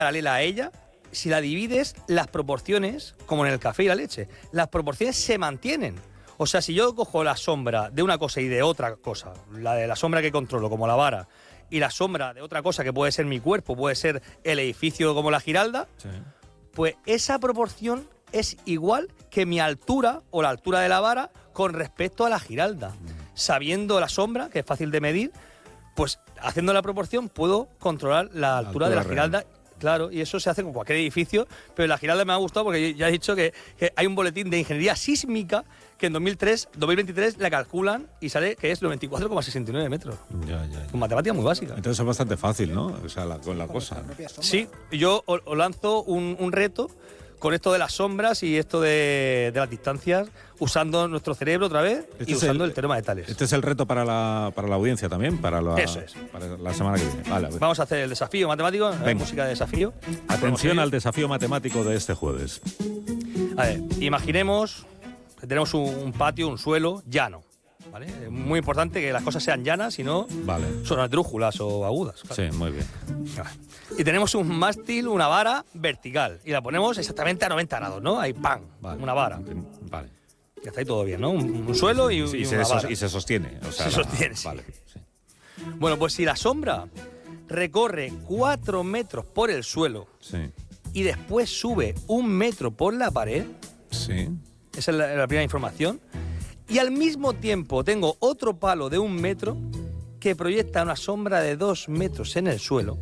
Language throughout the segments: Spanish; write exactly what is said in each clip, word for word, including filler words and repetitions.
paralela a ella, si la divides, las proporciones, como en el café y la leche, las proporciones se mantienen. O sea, si yo cojo la sombra de una cosa y de otra cosa, la de la sombra que controlo, como la vara, y la sombra de otra cosa que puede ser mi cuerpo, puede ser el edificio como la Giralda, sí. Pues esa proporción es igual que mi altura o la altura de la vara con respecto a la Giralda. Mm. Sabiendo la sombra, que es fácil de medir, pues haciendo la proporción puedo controlar la, la altura, altura de la Giralda. Real. Claro, y eso se hace con cualquier edificio, pero la Giralda me ha gustado porque ya he dicho que, que hay un boletín de ingeniería sísmica que en dos mil tres, dos mil veintitrés la calculan y sale que es noventa y cuatro coma sesenta y nueve metros. Ya, ya, ya. Con matemática muy básica. Entonces es bastante fácil, ¿no? O sea, la, con la cosa. Sí, yo os, os lanzo un, un reto con esto de las sombras y esto de, de las distancias, usando nuestro cerebro otra vez este y usando el, el teorema de Tales. Este es el reto para la, para la audiencia también, para la, Eso es. Para la semana que viene. Vale, vamos a hacer el desafío matemático, la música de desafío. Atención al desafío matemático de este jueves. A ver, imaginemos que tenemos un, un patio, un suelo llano. ¿Vale? Es muy importante que las cosas sean llanas, si no vale. son esdrújulas o agudas. Claro. Sí, muy bien. Y tenemos un mástil, una vara vertical, y la ponemos exactamente a noventa grados, ¿no? Ahí, ¡pam! Vale. Una vara. Vale. Ya está ahí todo bien, ¿no? Un, un suelo y, sí, y se una so, vara. Y se sostiene. O sea, se la, sostiene, sí. Vale, sí. Bueno, pues si la sombra recorre cuatro metros por el suelo sí. y después sube un metro por la pared, sí. esa es la, la primera información, y al mismo tiempo tengo otro palo de un metro que proyecta una sombra de dos metros en el suelo.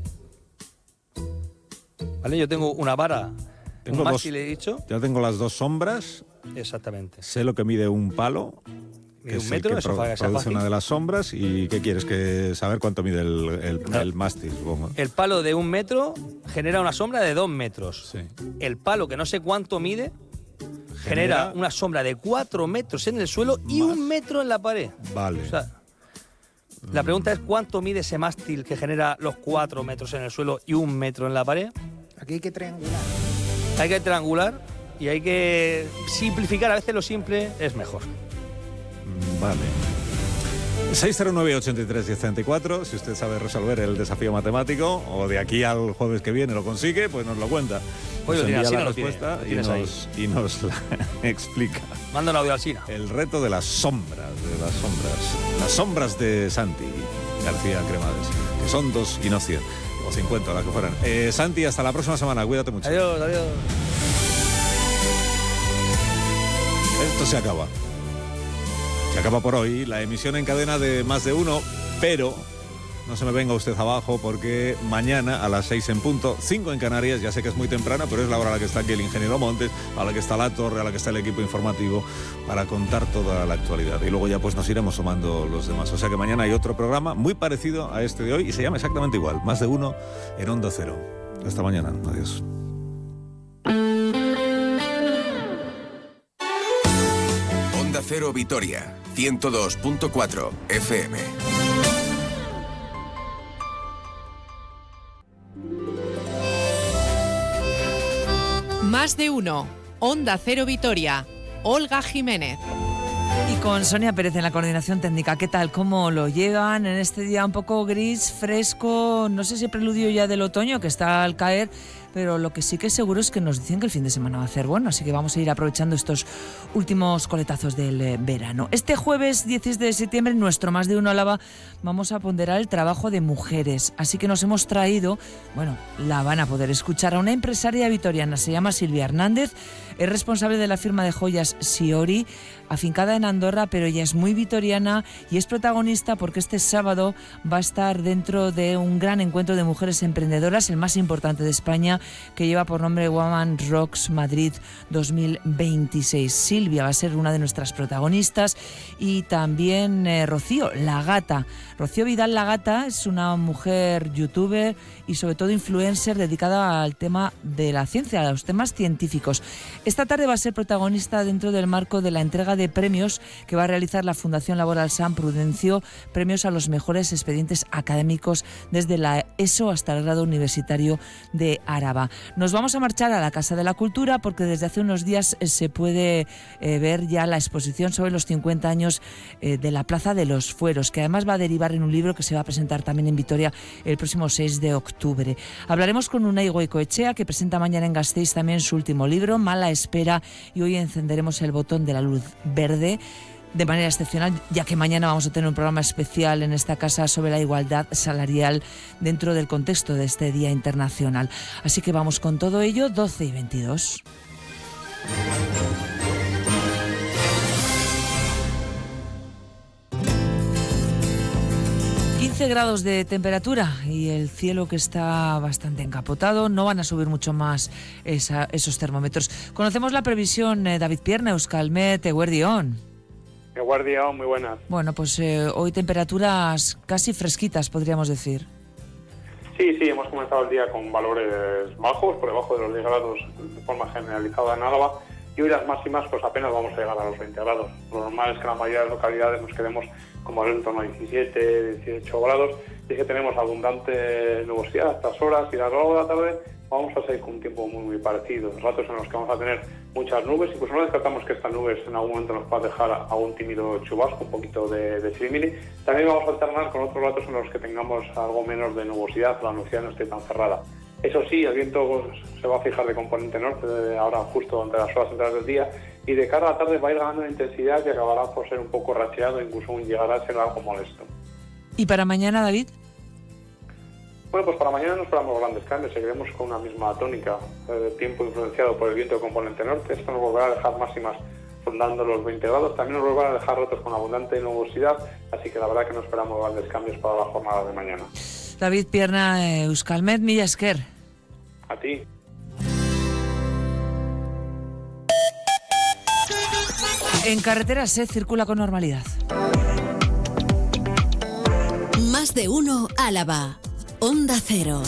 ¿Vale? Yo tengo una vara, tengo un dos, mástil, he dicho. Ya tengo las dos sombras. Exactamente. Sé lo que mide un palo. Mide un metro, eso pro, es produce una de las sombras. ¿Y qué quieres? Que saber cuánto mide el, el, no. el mástil, supongo. El palo de un metro genera una sombra de dos metros. Sí. El palo, que no sé cuánto mide, genera, genera una sombra de cuatro metros en el suelo y más. un metro en la pared. Vale. O sea, la pregunta es ¿cuánto mide ese mástil que genera los cuatro metros en el suelo y un metro en la pared? Aquí hay que triangular. Hay que triangular y hay que simplificar. A veces lo simple es mejor. Vale. seis cero nueve, ochenta y tres, diez treinta y cuatro. Si usted sabe resolver el desafío matemático o de aquí al jueves que viene lo consigue, pues nos lo cuenta. Nos Oye, envía así la no respuesta lo tiene, y, nos, y nos la explica. Manda un audio al Sina. El reto de las sombras, de las sombras. Las sombras de Santi García Cremades, que son dos y no cien. O cincuenta, las que fueran. Eh, Santi, hasta la próxima semana. Cuídate mucho. Adiós, adiós. Esto se acaba. Se acaba por hoy la emisión en cadena de Más de Uno, pero no se me venga usted abajo porque mañana a las seis en punto, cinco en Canarias, ya sé que es muy temprana, pero es la hora a la que está aquí el ingeniero Montes, a la que está La Torre, a la que está el equipo informativo para contar toda la actualidad. Y luego ya pues nos iremos sumando los demás. O sea que mañana hay otro programa muy parecido a este de hoy y se llama exactamente igual, Más de Uno en Onda Cero. Hasta mañana. Adiós. Onda Cero Vitoria, ciento dos punto cuatro F M. Más de Uno, Onda Cero Vitoria, Olga Jiménez. Y con Sonia Pérez en la coordinación técnica. ¿Qué tal? ¿Cómo lo llevan en este día un poco gris, fresco? No sé si preludio ya del otoño que está al caer, pero lo que sí que es seguro es que nos dicen que el fin de semana va a ser bueno, así que vamos a ir aprovechando estos últimos coletazos del eh, verano. Este jueves dieciséis de septiembre, en nuestro Más de Uno Álava, vamos a ponderar el trabajo de mujeres, así que nos hemos traído, bueno, la van a poder escuchar, a una empresaria vitoriana, se llama Silvia Hernández, es responsable de la firma de joyas Siori, afincada en Andorra, pero ella es muy vitoriana y es protagonista porque este sábado va a estar dentro de un gran encuentro de mujeres emprendedoras, el más importante de España, que lleva por nombre Woman Rocks Madrid dos mil veintiséis. Silvia va a ser una de nuestras protagonistas y también eh, Rocío, la gata. Rocío Vidal, la gata, es una mujer youtuber y sobre todo influencer dedicada al tema de la ciencia, a los temas científicos. Esta tarde va a ser protagonista dentro del marco de la entrega de premios que va a realizar la Fundación Laboral San Prudencio, premios a los mejores expedientes académicos desde la ESO hasta el grado universitario de Áraba. Nos vamos a marchar a la Casa de la Cultura porque desde hace unos días eh, se puede eh, ver ya la exposición sobre los cincuenta años eh, de la Plaza de los Fueros, que además va a derivar en un libro que se va a presentar también en Vitoria el próximo seis de octubre. Hablaremos con Unai Goicoechea, que presenta mañana en Gasteiz también su último libro, Mala Espera, y hoy encenderemos el botón de la luz verde de manera excepcional, ya que mañana vamos a tener un programa especial en esta casa sobre la igualdad salarial dentro del contexto de este Día Internacional. Así que vamos con todo ello, doce y veintidós. quince grados de temperatura y el cielo que está bastante encapotado. No van a subir mucho más esa, esos termómetros. Conocemos la previsión, eh, David Pierna, Euskalmet, Eguerdión. Eguerdión, muy buenas. Bueno, pues eh, hoy temperaturas casi fresquitas, podríamos decir. Sí, sí, hemos comenzado el día con valores bajos, por debajo de los diez grados de forma generalizada en Álava, y hoy las máximas pues apenas vamos a llegar a los veinte grados. Lo normal es que en la mayoría de las localidades nos quedemos como en torno a diecisiete, dieciocho grados, y es que tenemos abundante nubosidad a estas horas, y a lo largo de la tarde vamos a seguir con un tiempo muy, muy parecido, ratos en los que vamos a tener muchas nubes, incluso no descartamos que estas nubes en algún momento nos puedan dejar algún tímido chubasco, un poquito de, de chirimiri. También vamos a alternar con otros ratos en los que tengamos algo menos de nubosidad, la nubosidad no esté tan cerrada. Eso sí, el viento se va a fijar de componente norte de ahora justo durante las horas centrales del día, y de cara a la tarde va a ir ganando intensidad y acabará por ser un poco racheado, incluso llegará a ser algo molesto. ¿Y para mañana, David? Bueno, pues para mañana no esperamos grandes cambios, seguiremos con una misma tónica de tiempo influenciado por el viento de componente norte. Esto nos volverá a dejar máximas rondando los veinte grados, también nos volverá a dejar ratos con abundante nubosidad, así que la verdad que no esperamos grandes cambios para la jornada de mañana. David Pierna, Euskalmet, mila esker. A ti. En carreteras se circula con normalidad. Más de uno Álava. Onda Cero.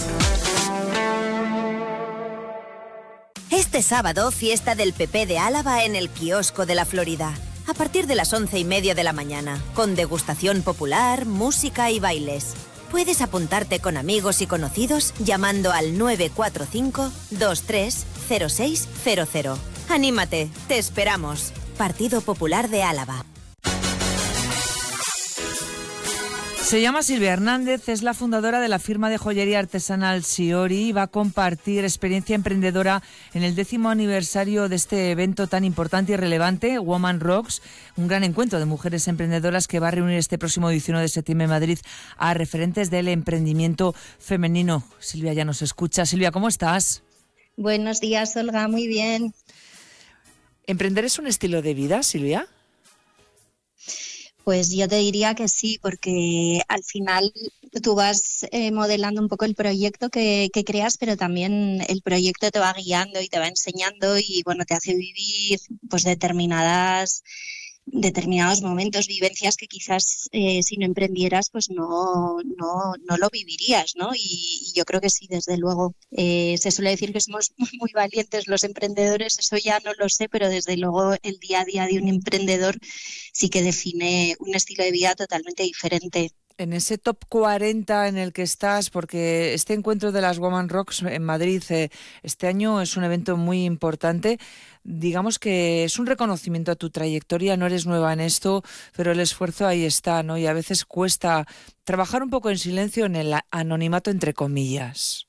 Este sábado, fiesta del P P de Álava en el Quiosco de la Florida. A partir de las once y media de la mañana, con degustación popular, música y bailes. Puedes apuntarte con amigos y conocidos llamando al nueve cuatro cinco, dos tres cero seis cero cero. Anímate, te esperamos. Partido Popular de Álava. Se llama Silvia Hernández, es la fundadora de la firma de joyería artesanal Siori y va a compartir experiencia emprendedora en el décimo aniversario de este evento tan importante y relevante, Woman Rocks, un gran encuentro de mujeres emprendedoras que va a reunir este próximo diecinueve de septiembre en Madrid a referentes del emprendimiento femenino. Silvia ya nos escucha. Silvia, ¿cómo estás? Buenos días, Olga, muy bien. ¿Emprender es un estilo de vida, Silvia? Pues yo te diría que sí, porque al final tú vas eh, modelando un poco el proyecto que, que creas, pero también el proyecto te va guiando y te va enseñando y bueno, te hace vivir pues determinadas determinados momentos, vivencias que quizás eh, si no emprendieras pues no, no, no lo vivirías, ¿no? Y, y yo creo que sí, desde luego. Eh, se suele decir que somos muy valientes los emprendedores, eso ya no lo sé, pero desde luego el día a día de un emprendedor sí que define un estilo de vida totalmente diferente. En ese top cuarenta en el que estás, porque este encuentro de las Woman Rocks en Madrid eh, este año es un evento muy importante, digamos que es un reconocimiento a tu trayectoria, no eres nueva en esto, pero el esfuerzo ahí está, ¿no? Y a veces cuesta trabajar un poco en silencio en el anonimato, entre comillas.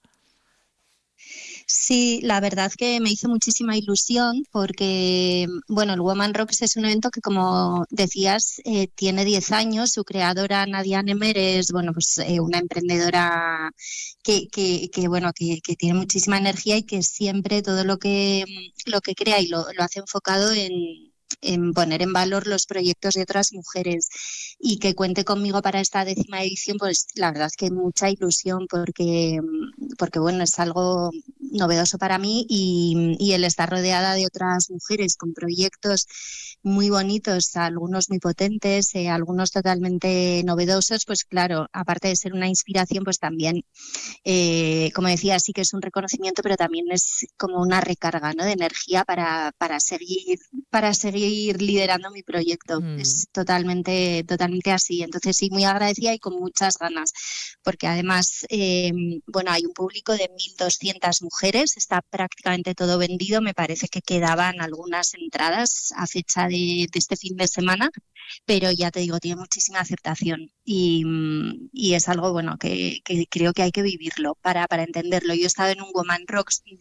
Sí, la verdad que me hizo muchísima ilusión porque, bueno, el Woman Rocks es un evento que, como decías, eh, tiene diez años. Su creadora, Nadia Nemer, es, bueno, pues eh, una emprendedora que, que, que bueno, que, que tiene muchísima energía y que siempre todo lo que, lo que crea y lo, lo hace enfocado en... en poner en valor los proyectos de otras mujeres, y que cuente conmigo para esta décima edición, pues la verdad es que mucha ilusión porque, porque bueno, es algo novedoso para mí y, y el estar rodeada de otras mujeres con proyectos muy bonitos, algunos muy potentes, eh, algunos totalmente novedosos, pues claro, aparte de ser una inspiración, pues también, eh, como decía, sí que es un reconocimiento, pero también es como una recarga, ¿no?, de energía para, para, seguir, para seguir liderando mi proyecto. Mm. Es totalmente, totalmente así. Entonces sí, muy agradecida y con muchas ganas, porque además, eh, bueno, hay un público de mil doscientas mujeres, está prácticamente todo vendido, me parece que quedaban algunas entradas a fecha de, de este fin de semana, pero ya te digo, tiene muchísima aceptación y, y es algo, bueno, que, que creo que hay que vivirlo para, para entenderlo. Yo he estado en un Woman Rocks